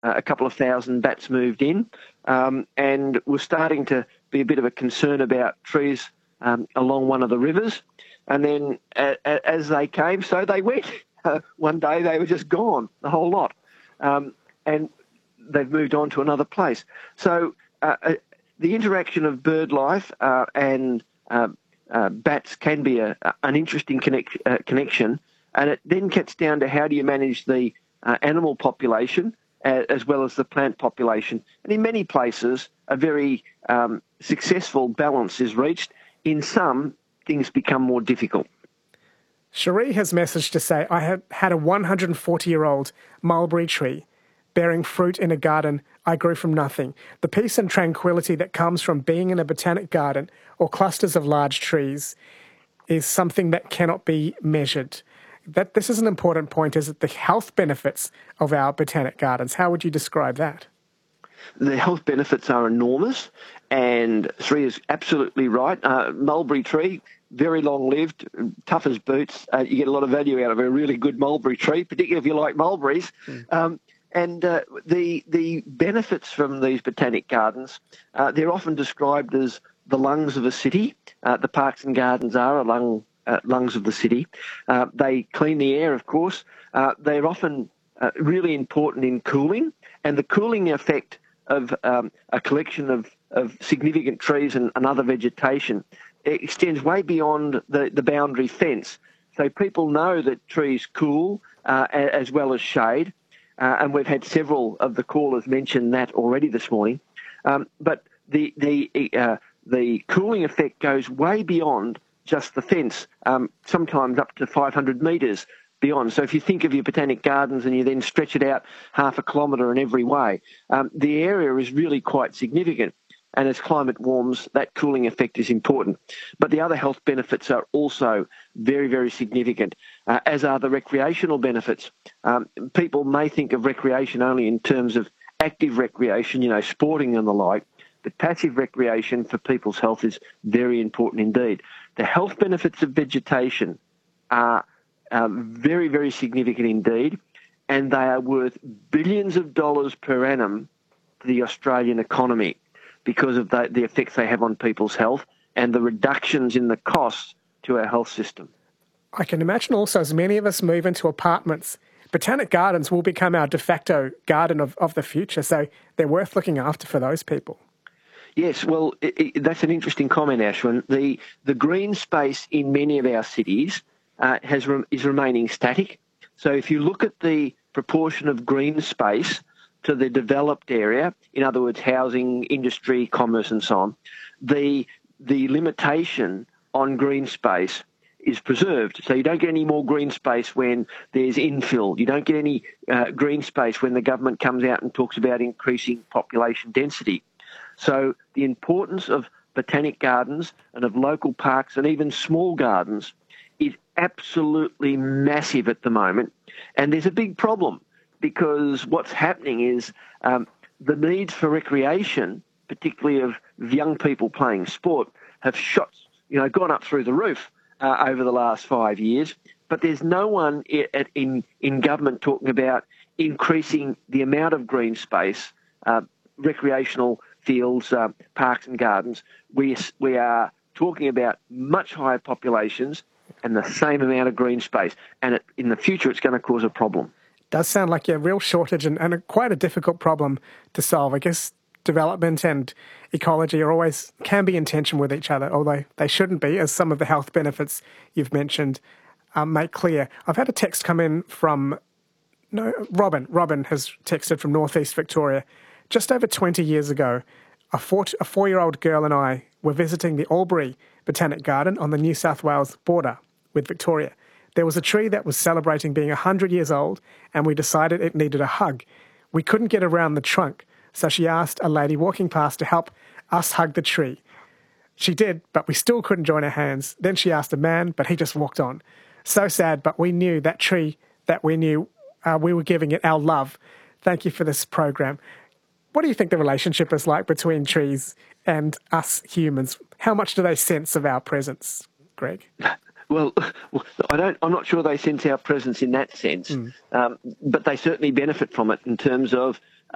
a couple of thousand bats moved in, and was starting to be a bit of a concern about trees along one of the rivers. And then as they came, so they went. One day they were just gone, the whole lot. And they've moved on to another place. So the interaction of bird life and bats can be an interesting connection. And it then gets down to how do you manage the animal population as well as the plant population. And in many places, a very successful balance is reached. In some, things become more difficult. Cherie has messaged to say, I have had a 140-year-old mulberry tree bearing fruit in a garden I grew from nothing. The peace and tranquility that comes from being in a botanic garden or clusters of large trees is something that cannot be measured. This is an important point, is the health benefits of our botanic gardens. How would you describe that? The health benefits are enormous, and Sri is absolutely right. Mulberry tree, very long-lived, tough as boots. You get a lot of value out of a really good mulberry tree, particularly if you like mulberries. And the benefits from these botanic gardens, they're often described as the lungs of a city. The parks and gardens are lungs of the city. They clean the air, of course. They're often really important in cooling, and the cooling effect of a collection of significant trees and other vegetation, it extends way beyond the boundary fence. So people know that trees cool as well as shade. And we've had several of the callers mention that already this morning. But the cooling effect goes way beyond just the fence, sometimes up to 500 metres beyond. So if you think of your botanic gardens and you then stretch it out half a kilometre in every way, the area is really quite significant. And as climate warms, that cooling effect is important. But the other health benefits are also very, very significant, as are the recreational benefits. People may think of recreation only in terms of active recreation, sporting and the like, but passive recreation for people's health is very important indeed. The health benefits of vegetation are very, very significant indeed, and they are worth billions of dollars per annum to the Australian economy, because of the effects they have on people's health and the reductions in the costs to our health system. I can imagine also, as many of us move into apartments, botanic gardens will become our de facto garden of the future, so they're worth looking after for those people. Yes, well, that's an interesting comment, Ashwin. The green space in many of our cities is remaining static. So if you look at the proportion of green space to the developed area, in other words, housing, industry, commerce and so on, the limitation on green space is preserved. So you don't get any more green space when there's infill. You don't get any green space when the government comes out and talks about increasing population density. So the importance of botanic gardens and of local parks and even small gardens is absolutely massive at the moment. And there's a big problem, because what's happening is the needs for recreation, particularly of young people playing sport, have gone up through the roof over the last 5 years. But there's no one in government talking about increasing the amount of green space, recreational fields, parks and gardens. We are talking about much higher populations and the same amount of green space. And in the future, it's going to cause a problem. Does sound like a real shortage and quite a difficult problem to solve. I guess development and ecology can be in tension with each other, although they shouldn't be, as some of the health benefits you've mentioned make clear. I've had a text come in from Robin. Robin has texted from northeast Victoria. Just over 20 years ago, a 4-year-old girl and I were visiting the Albury Botanic Garden on the New South Wales border with Victoria. There was a tree that was celebrating being 100 years old, and we decided it needed a hug. We couldn't get around the trunk, so she asked a lady walking past to help us hug the tree. She did, but we still couldn't join our hands. Then she asked a man, but he just walked on. So sad, but we knew that tree that we knew we were giving it our love. Thank you for this program. What do you think the relationship is like between trees and us humans? How much do they sense of our presence, Greg? Well, I'm not sure they sense our presence in that sense, but they certainly benefit from it in terms of